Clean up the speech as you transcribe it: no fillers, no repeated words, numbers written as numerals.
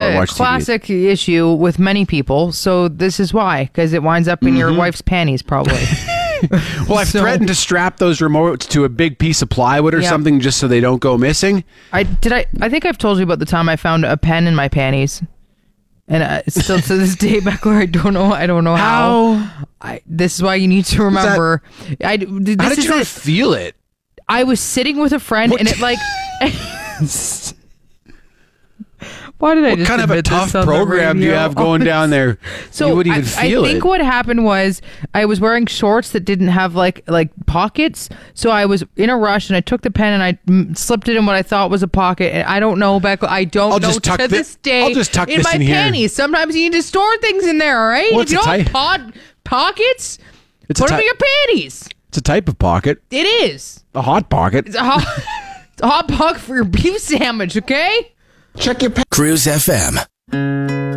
a watch TV. classic issue with many people. So this is why, because it winds up in your wife's panties, probably. Well, I've threatened to strap those remotes to a big piece of plywood or something just so they don't go missing. I think I've told you about the time I found a pen in my panties, and still to this day, Beckler, I don't know how. This is why you need to remember. How did you not feel it? I was sitting with a friend, and it like. Why did I just kind of a admit tough this on the program do you radio? have going down there? So you wouldn't even feel I think it. what happened was I was wearing shorts that didn't have like pockets. So I was in a rush and I took the pen and I slipped it in what I thought was a pocket. And I don't know, Becca. I don't know to this day. I'll just tuck in this my in here. panties. Sometimes you need to store things in there. All right. Well, if you don't have pockets, It's put a them in your panties. It's a type of pocket. It is. A hot pocket. It's a hot pocket for your beef sandwich. Okay. Check your Cruise FM.